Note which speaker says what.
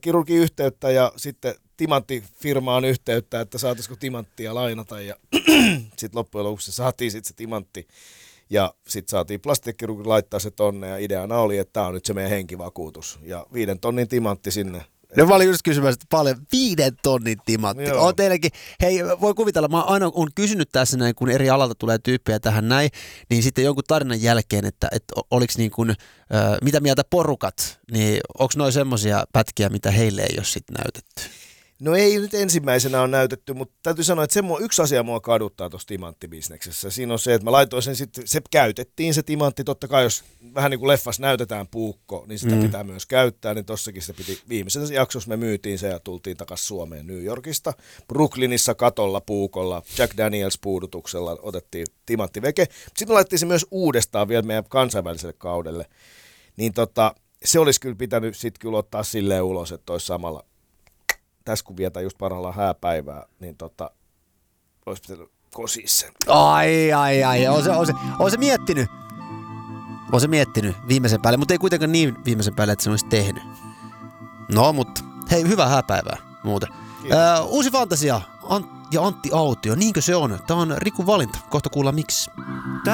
Speaker 1: plastekirurgi yhteyttä ja sitten timanttifirmaan yhteyttä, että saataisiko timanttia lainata ja sitten loppujen lopuksi saatiin sitten se timantti ja sitten saatiin plastekirurgi laittaa se tonne ja ideana oli, että tämä on nyt se meidän henkivakuutus ja 5 tonnin timantti sinne.
Speaker 2: No mä olin just kysymässä, että paljon 5 tonnin timantti. On teillekin, hei voi kuvitella, mä aina olen kysynyt tässä näin, kun eri alalta tulee tyyppejä tähän näin, niin sitten jonkun tarinan jälkeen, että oliko niin kuin, mitä mieltä porukat, niin onko noin semmoisia pätkiä, mitä heille ei ole sitten näytetty?
Speaker 1: No ei nyt ensimmäisenä on näytetty, mutta täytyy sanoa, että yksi asia mua kaduttaa tuossa timanttibisneksessä. Siinä on se, että mä laitoin sen sitten, se käytettiin se timantti, totta kai jos vähän niin kuin leffassa näytetään puukko, niin sitä pitää myös käyttää, niin tossakin se piti, viimeisessä jaksossa me myytiin se ja tultiin takaisin Suomeen New Yorkista. Brooklynissa katolla puukolla, Jack Daniels puudutuksella otettiin timanttiveke. Sitten me laitettiin se myös uudestaan vielä meidän kansainväliselle kaudelle. Niin se olisi kyllä pitänyt sitten kyllä ottaa silleen ulos, että olisi samalla. Tässä kun vietään just parhaillaan hääpäivää, niin olisi pitänyt kosia sen.
Speaker 2: Ai, on se miettinyt. On se miettinyt viimeisen päälle, mutta ei kuitenkaan niin viimeisen päälle, että se olisi tehnyt. No, mutta hei, hyvää hääpäivää muuten. Uusi fantasia ja Antti Autio, niinkö se on? Tämä on Rikun valinta. Kohta kuullaan miksi.